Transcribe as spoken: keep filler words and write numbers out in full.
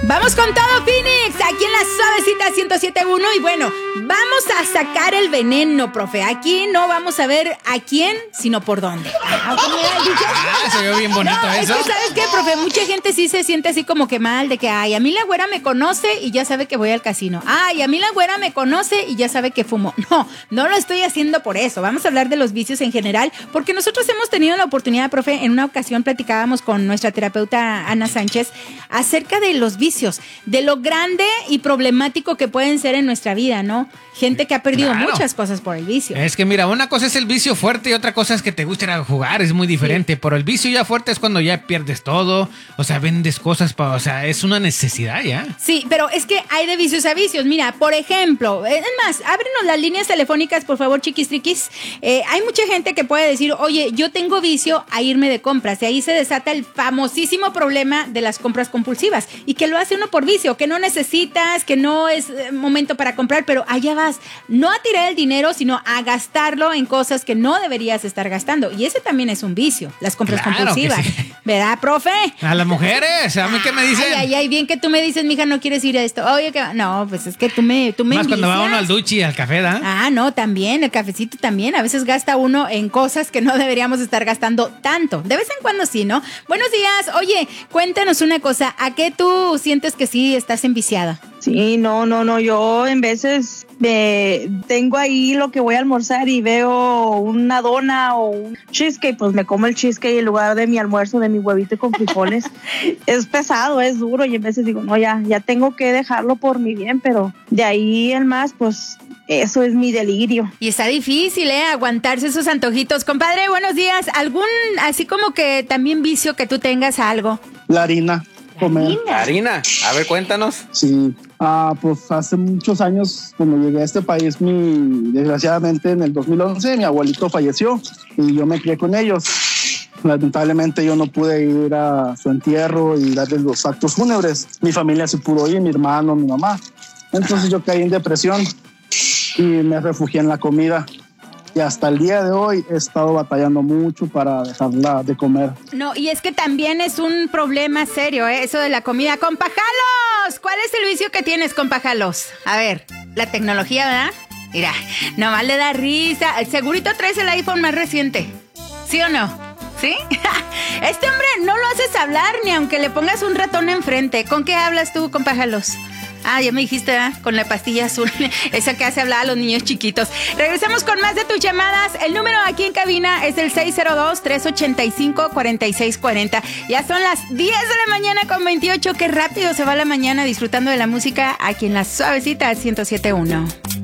Vamos con todo, Phoenix, aquí en la suavecita ciento siete punto uno. Y bueno, vamos a sacar el veneno, profe. Aquí no vamos a ver a quién, sino por dónde. Ah, ah se ve bien bonito no, eso. Es que, ¿sabes qué, profe? Mucha gente sí se siente así como que mal, de que, ay, a mí la güera me conoce y ya sabe que voy al casino. Ay, a mí la güera me conoce y ya sabe que fumo. No, no lo estoy haciendo por eso. Vamos a hablar de los vicios en general, porque nosotros hemos tenido la oportunidad, profe, en una ocasión platicábamos con nuestra terapeuta Ana Sánchez acerca de los vicios, de lo grande y problemático que pueden ser en nuestra vida, ¿no? Gente que ha perdido claro. muchas cosas por el vicio. Es que mira, una cosa es el vicio fuerte y otra cosa es que te guste ir a jugar, es muy diferente. Sí. Pero el vicio ya fuerte es cuando ya pierdes todo, o sea, vendes cosas, pa, o sea, es una necesidad ya. Sí, pero es que hay de vicios a vicios. Mira, por ejemplo, es más, ábrenos las líneas telefónicas, por favor, chiquis triquis. Eh, hay mucha gente que puede decir, oye, yo tengo vicio a irme de compras, y ahí se desata el famosísimo problema de las compras compulsivas, y que lo hace uno por vicio, que no necesitas, que no es momento para comprar, pero allá vas, no a tirar el dinero, sino a gastarlo en cosas que no deberías estar gastando, y ese también es un vicio, las compras claro compulsivas, sí. ¿Verdad, profe? A las mujeres, ¿a mí qué me dicen? Ay, ay, ay, bien que tú me dices, mija, no quieres ir a esto. Oye, que no, pues es que tú me, tú me más envicias. Cuando va uno al duchi, al café, ¿da? Ah, no, también, el cafecito también, a veces gasta uno en cosas que no deberíamos estar gastando tanto, de vez en cuando sí, ¿no? Buenos días, oye, cuéntanos una cosa, ¿a qué tú sientes que sí estás enviciada? Sí, no, no, no, yo en veces me tengo ahí lo que voy a almorzar y veo una dona o un cheesecake, pues me como el cheesecake en lugar de mi almuerzo, de mi huevito con frijoles. Es pesado, es duro y en veces digo, no, ya, ya tengo que dejarlo por mi bien, pero de ahí en más, pues eso es mi delirio. Y está difícil, ¿eh? Aguantarse esos antojitos. Compadre, buenos días. ¿Algún, así como que también vicio que tú tengas a algo? La harina. Comer. ¿La harina? A ver, cuéntanos. Sí, ah, pues hace muchos años, cuando llegué a este país, mi, desgraciadamente en el dos mil once, mi abuelito falleció y yo me crié con ellos. Lamentablemente yo no pude ir a su entierro y darles los actos fúnebres. Mi familia se pudo ir, mi hermano, mi mamá. Entonces yo caí en depresión y me refugié en la comida. Y hasta el día de hoy he estado batallando mucho para dejarla de comer. No, y es que también es un problema serio, ¿eh? Eso de la comida. ¡Compajalos! ¿Cuál es el vicio que tienes, compajalos? A ver, la tecnología, ¿verdad? Mira, nomás le da risa. Segurito traes el iPhone más reciente, ¿sí o no? ¿Sí? Este hombre no lo haces hablar ni aunque le pongas un ratón enfrente. ¿Con qué hablas tú, compajalos? Ah, ya me dijiste, ¿eh? Con la pastilla azul, esa que hace hablar a los niños chiquitos. Regresamos con más de tus llamadas. El número aquí en cabina es el seis cero dos, tres ocho cinco, cuatro seis cuatro cero. Ya son las diez de la mañana con veintiocho. Qué rápido se va la mañana disfrutando de la música aquí en la suavecita ciento siete punto uno.